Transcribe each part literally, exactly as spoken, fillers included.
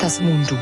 Das Moon-Duo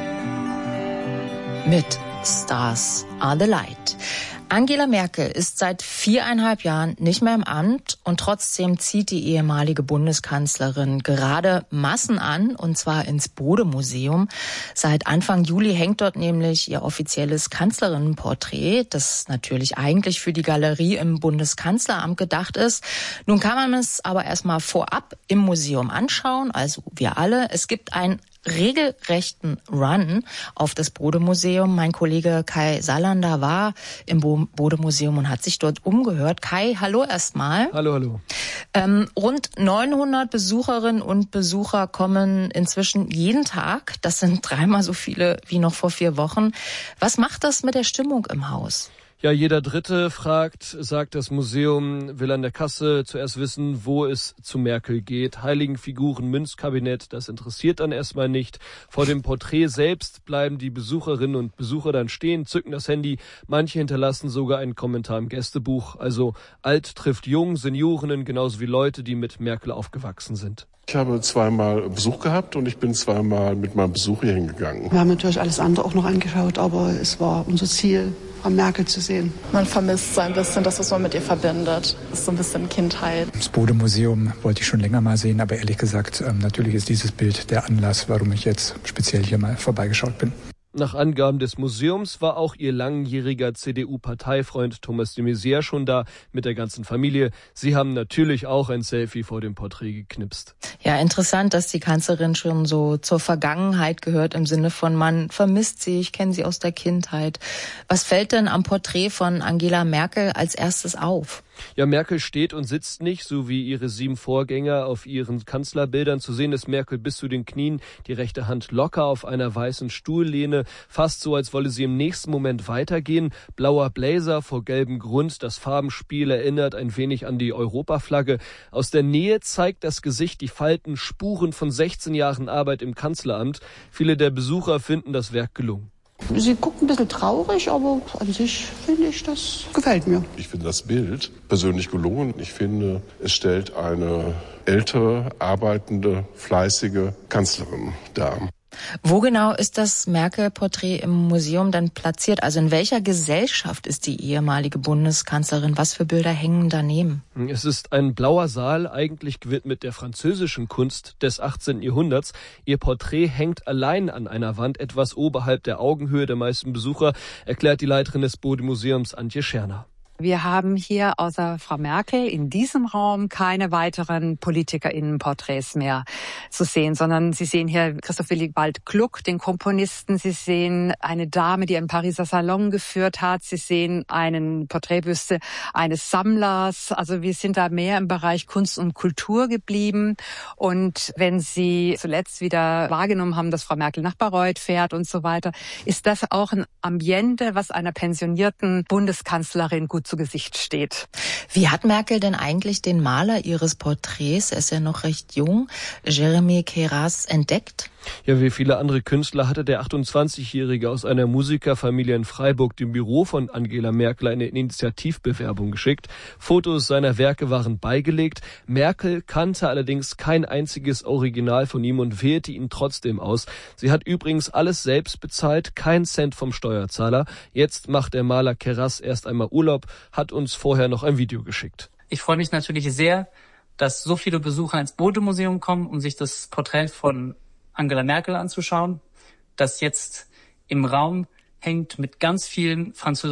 mit Stars Are the Light. Angela Merkel ist seit viereinhalb Jahren nicht mehr im Amt und trotzdem zieht die ehemalige Bundeskanzlerin gerade Massen an, und zwar ins Bode-Museum. Seit Anfang Juli hängt dort nämlich ihr offizielles Kanzlerinnenporträt, das natürlich eigentlich für die Galerie im Bundeskanzleramt gedacht ist. Nun kann man es aber erstmal vorab im Museum anschauen, also wir alle. Es gibt ein regelrechten Run auf das Bode-Museum. Mein Kollege Kai Salander war im Bode-Museum und hat sich dort umgehört. Kai, hallo erstmal. Hallo, hallo. Ähm, rund neunhundert Besucherinnen und Besucher kommen inzwischen jeden Tag. Das sind dreimal so viele wie noch vor vier Wochen. Was macht das mit der Stimmung im Haus? Ja, jeder Dritte fragt, sagt das Museum, will an der Kasse zuerst wissen, wo es zu Merkel geht. Heiligenfiguren, Münzkabinett, das interessiert dann erstmal nicht. Vor dem Porträt selbst bleiben die Besucherinnen und Besucher dann stehen, zücken das Handy. Manche hinterlassen sogar einen Kommentar im Gästebuch. Also alt trifft jung, Seniorinnen genauso wie Leute, die mit Merkel aufgewachsen sind. Ich habe zweimal Besuch gehabt und ich bin zweimal mit meinem Besuch hier hingegangen. Wir haben natürlich alles andere auch noch angeschaut, aber es war unser Ziel, Frau Merkel zu sehen. Man vermisst so ein bisschen das, was man mit ihr verbindet. Das ist so ein bisschen Kindheit. Das Bode-Museum wollte ich schon länger mal sehen, aber ehrlich gesagt, natürlich ist dieses Bild der Anlass, warum ich jetzt speziell hier mal vorbeigeschaut bin. Nach Angaben des Museums war auch ihr langjähriger C D U-Parteifreund Thomas de Maizière schon da mit der ganzen Familie. Sie haben natürlich auch ein Selfie vor dem Porträt geknipst. Ja, interessant, dass die Kanzlerin schon so zur Vergangenheit gehört, im Sinne von man vermisst sie, ich kenne sie aus der Kindheit. Was fällt denn am Porträt von Angela Merkel als erstes auf? Ja, Merkel steht und sitzt nicht, so wie ihre sieben Vorgänger. Auf ihren Kanzlerbildern zu sehen ist Merkel bis zu den Knien, die rechte Hand locker auf einer weißen Stuhllehne, fast so, als wolle sie im nächsten Moment weitergehen. Blauer Blazer vor gelbem Grund, das Farbenspiel erinnert ein wenig an die Europaflagge. Aus der Nähe zeigt das Gesicht die Falten, Spuren von sechzehn Jahren Arbeit im Kanzleramt. Viele der Besucher finden das Werk gelungen. Sie guckt ein bisschen traurig, aber an sich finde ich, das gefällt mir. Ich finde das Bild persönlich gelungen. Ich finde, es stellt eine ältere, arbeitende, fleißige Kanzlerin dar. Wo genau ist das Merkel-Porträt im Museum dann platziert? Also in welcher Gesellschaft ist die ehemalige Bundeskanzlerin? Was für Bilder hängen daneben? Es ist ein blauer Saal, eigentlich gewidmet der französischen Kunst des achtzehnten Jahrhunderts. Ihr Porträt hängt allein an einer Wand, etwas oberhalb der Augenhöhe der meisten Besucher, erklärt die Leiterin des Bode-Museums Antje Scherner. Wir haben hier außer Frau Merkel in diesem Raum keine weiteren PolitikerInnen-Porträts mehr zu sehen, sondern Sie sehen hier Christoph Willibald Gluck, den Komponisten. Sie sehen eine Dame, die einen Pariser Salon geführt hat. Sie sehen einen Porträtbüste eines Sammlers. Also wir sind da mehr im Bereich Kunst und Kultur geblieben. Und wenn Sie zuletzt wieder wahrgenommen haben, dass Frau Merkel nach Bayreuth fährt und so weiter, ist das auch ein Ambiente, was einer pensionierten Bundeskanzlerin gut zu Gesicht steht. Wie hat Merkel denn eigentlich den Maler ihres Porträts, er ist ja noch recht jung, Jeremy Queyras, entdeckt? Ja, wie viele andere Künstler hatte der achtundzwanzigjährige aus einer Musikerfamilie in Freiburg dem Büro von Angela Merkel eine Initiativbewerbung geschickt. Fotos seiner Werke waren beigelegt. Merkel kannte allerdings kein einziges Original von ihm und wählte ihn trotzdem aus. Sie hat übrigens alles selbst bezahlt, kein Cent vom Steuerzahler. Jetzt macht der Maler Queyras erst einmal Urlaub, hat uns vorher noch ein Video geschickt. Ich freue mich natürlich sehr, dass so viele Besucher ins Bode-Museum kommen, um sich das Porträt von Angela Merkel anzuschauen, das jetzt im Raum hängt mit ganz vielen französischen